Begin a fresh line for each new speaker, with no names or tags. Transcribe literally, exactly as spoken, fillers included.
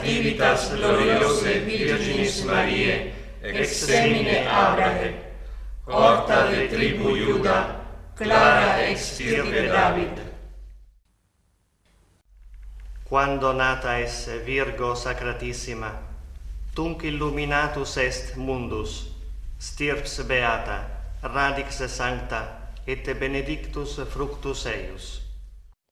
nativitas gloriose Virginis Mariae, ex semine Abrahe, horta de tribu Iuda, clara ex stirpe David.
Quando nata esse Virgo Sacratissima, tunc illuminatus est mundus, stirps beata, radix sancta, et benedictus fructus eius.